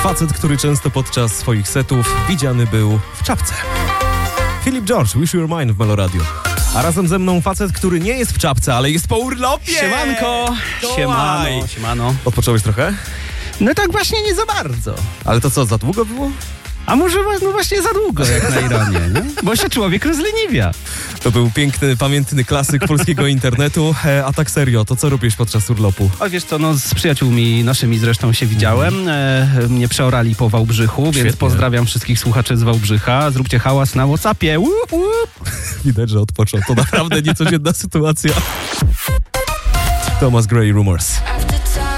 Facet, który często podczas swoich setów widziany był w czapce. Philip George, Wish You Were Mine w Meloradio. A razem ze mną facet, który nie jest w czapce, ale jest po urlopie! Siemanko! Siemano. Odpocząłeś trochę? No tak właśnie nie za bardzo. Ale to co, za długo było? A może no właśnie za długo, jak na Iranie, nie? Bo się człowiek rozleniwia. To był piękny, pamiętny klasyk polskiego internetu. A tak serio, to co robisz podczas urlopu? O wiesz co, no z przyjaciółmi naszymi zresztą się widziałem. Mnie przeorali po Wałbrzychu, Świetnie. więc pozdrawiam wszystkich słuchaczy z Wałbrzycha. Zróbcie hałas na WhatsAppie. Łup, łup. Widać, że odpoczął. To naprawdę niecodzienna sytuacja. Thomas Gray, Rumors.